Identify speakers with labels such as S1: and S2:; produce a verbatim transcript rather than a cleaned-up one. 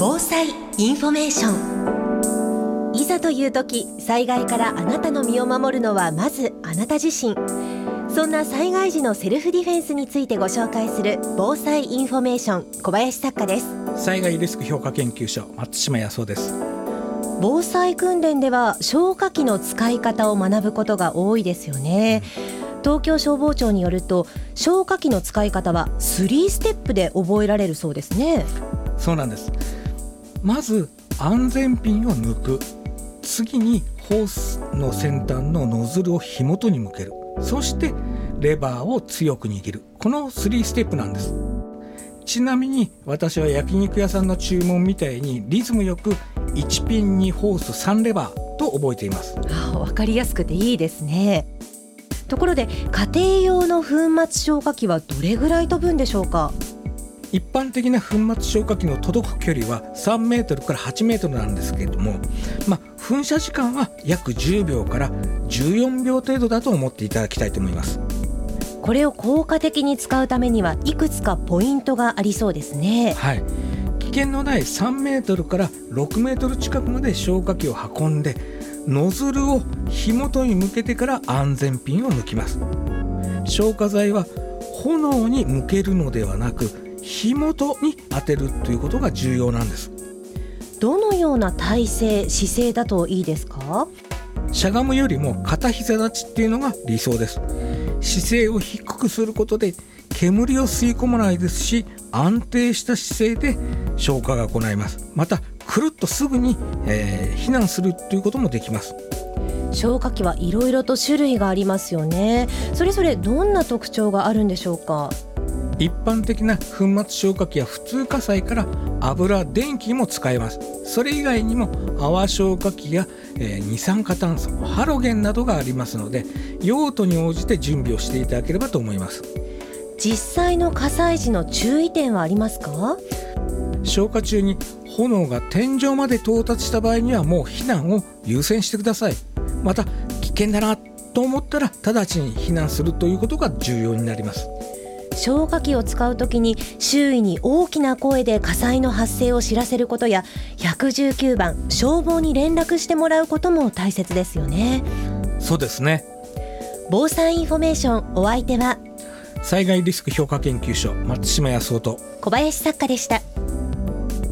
S1: 防災インフォメーション。いざという時、災害からあなたの身を守るのはまずあなた自身。そんな災害時のセルフディフェンスについてご紹介する防災インフォメーション、小林作家です。
S2: 災害リスク評価研究所、松島康夫です。
S1: 防災訓練では消火器の使い方を学ぶことが多いですよね、うん、東京消防庁によると消火器の使い方はスリーステップで覚えられるそうですね。
S2: そうなんです。まず安全ピンを抜く、次にホースの先端のノズルを火元に向ける、そしてレバーを強く握る、このスリーステップなんです。ちなみに私は焼肉屋さんの注文みたいにリズムよくいちピンにホースさんレバーと覚えています。
S1: あ、分かりやすくていいですね。ところで家庭用の粉末消火器はどれぐらい飛ぶんでしょうか？
S2: 一般的な粉末消火器の届く距離はさんメートルからはちメートルなんですけれども、まあ、噴射時間は約じゅうびょうからじゅうよんびょう程度だと思っていただきたいと思います。
S1: これを効果的に使うためにはいくつかポイントがありそうですね。
S2: はい、危険のないさんメートルからろくメートル近くまで消火器を運んで、ノズルを火元に向けてから安全ピンを抜きます。消火剤は炎に向けるのではなく火元に当てるということが重要なんです。
S1: どのような体勢、姿勢だといいですか？
S2: しゃがむよりも片膝立ちっていうのが理想です。姿勢を低くすることで煙を吸い込まないですし、安定した姿勢で消火が行えます。またくるっとすぐに、えー、避難するということもできます。
S1: 消火器はいろいろと種類がありますよね。それぞれどんな特徴があるんでしょうか？
S2: 一般的な粉末消火器は普通火災から油、電気も使えます。それ以外にも泡消火器や、えー、二酸化炭素、ハロゲンなどがありますので、用途に応じて準備をしていただければと思います。
S1: 実際の火災時の注意点はありますか？
S2: 消火中に炎が天井まで到達した場合にはもう避難を優先してください。また危険だなと思ったら直ちに避難するということが重要になります。
S1: 消火器を使うときに周囲に大きな声で火災の発生を知らせることや、いちいちきゅうばん消防に連絡してもらうことも大切ですよね。
S2: そうですね。
S1: 防災インフォメーション、お相手は
S2: 災害リスク評価研究所、松島康夫と
S1: 小林作家でした。